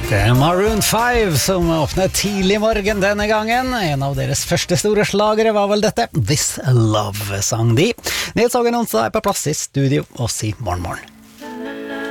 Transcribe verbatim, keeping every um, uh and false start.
Det er Maroon five som åpnet tidlig morgen denne gangen. En av deres første store slagere var vel dette. This Love sang de. Nyhetssagen onsdag er på plass i studio og si morgen morgen.